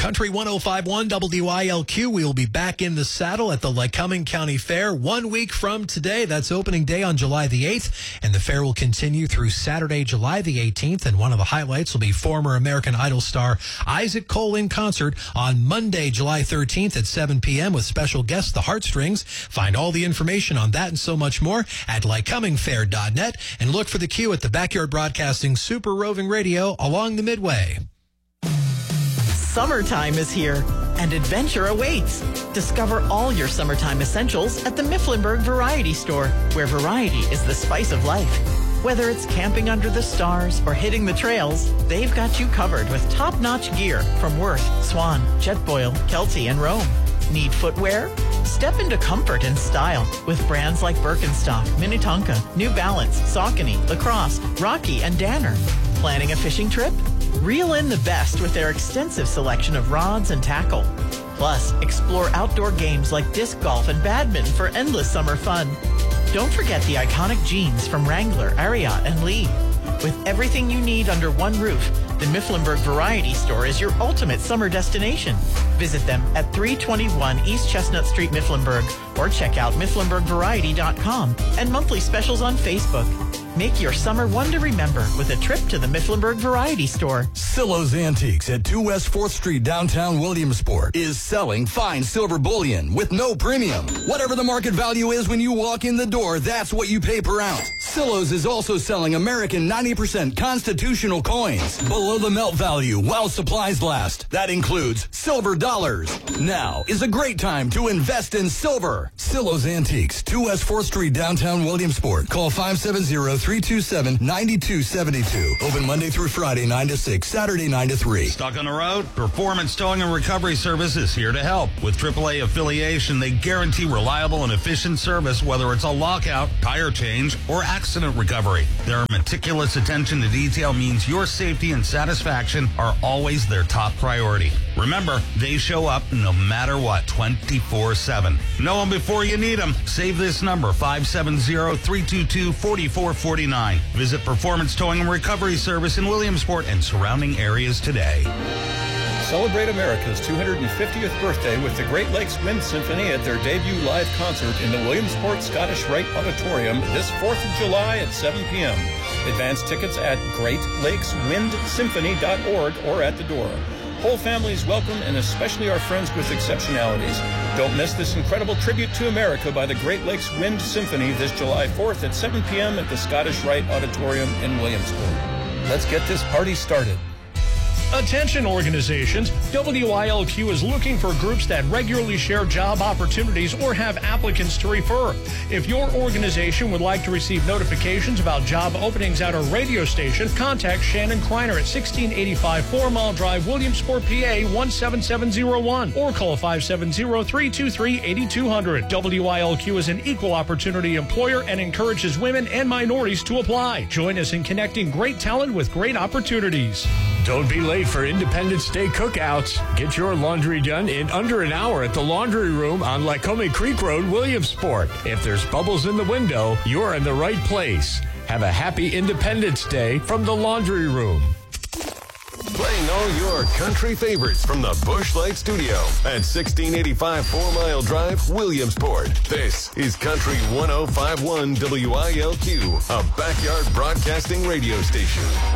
Country 105.1 WILQ. We will be back in the saddle at the Lycoming County Fair 1 week from today. That's opening day on July the 8th, and the fair will continue through Saturday, July the 18th. And one of the highlights will be former American Idol star Isaac Cole in concert on Monday, July 13th at 7 p.m. with special guest The Heartstrings. Find all the information on that and so much more at lycomingfair.net, and look for the queue at the Backyard Broadcasting Super Roving Radio along the Midway. Summertime is here, and adventure awaits. Discover all your summertime essentials at the Mifflinburg Variety Store, where variety is the spice of life. Whether it's camping under the stars or hitting the trails, they've got you covered with top-notch gear from Worth, Swan, Jetboil, Kelty, and Rome. Need footwear? Step into comfort and style with brands like Birkenstock, Minnetonka, New Balance, Saucony, Lacrosse, Rocky, and Danner. Planning a fishing trip? Reel in the best with their extensive selection of rods and tackle. Plus, explore outdoor games like disc golf and badminton for endless summer fun. Don't forget the iconic jeans from Wrangler, Ariat, and Lee. With everything you need under one roof, the Mifflinburg Variety Store is your ultimate summer destination. Visit them at 321 East Chestnut Street, Mifflinburg, or check out mifflinburgvariety.com and monthly specials on Facebook. Make your summer one to remember with a trip to the Mifflinburg Variety Store. Silo's Antiques at 2 West 4th Street, downtown Williamsport, is selling fine silver bullion with no premium. Whatever the market value is when you walk in the door, that's what you pay per ounce. Silo's is also selling American 90% constitutional coins below the melt value while supplies last. That includes silver dollars. Now is a great time to invest in silver. Silo's Antiques, 2 West 4th Street, downtown Williamsport. Call 570-327-9272. Open Monday through Friday, 9 to 6, Saturday, 9 to 3. Stuck on the road? Performance Towing and Recovery Service is here to help. With AAA affiliation, they guarantee reliable and efficient service, whether it's a lockout, tire change, or accident recovery. Their meticulous attention to detail means your safety and satisfaction are always their top priority. Remember, they show up no matter what, 24/7. Know them before you need them. Save this number, 570-322-4449. Visit Performance Towing and Recovery Service in Williamsport and surrounding areas today. Celebrate America's 250th birthday with the Great Lakes Wind Symphony at their debut live concert in the Williamsport Scottish Rite Auditorium this 4th of July at 7 p.m. Advance tickets at greatlakeswindsymphony.org or at the door. Whole families welcome, and especially our friends with exceptionalities. Don't miss this incredible tribute to America by the Great Lakes Wind Symphony this July 4th at 7 p.m. at the Scottish Rite Auditorium in Williamsport. Let's get this party started. Attention organizations, WILQ is looking for groups that regularly share job opportunities or have applicants to refer. If your organization would like to receive notifications about job openings at our radio station, contact Shannon Kreiner at 1685 4 Mile Drive, Williamsport, PA 17701, or call 570-323-8200. WILQ is an equal opportunity employer and encourages women and minorities to apply. Join us in connecting great talent with great opportunities. Don't be late for Independence Day cookouts. Get your laundry done in under an hour at the Laundry Room on Lycoming Creek Road, Williamsport. If there's bubbles in the window, you're in the right place. Have a happy Independence Day from the Laundry Room. Playing all your country favorites from the Bush Light Studio at 1685 4 Mile Drive, Williamsport. This is Country 105.1 WILQ, a backyard broadcasting radio station.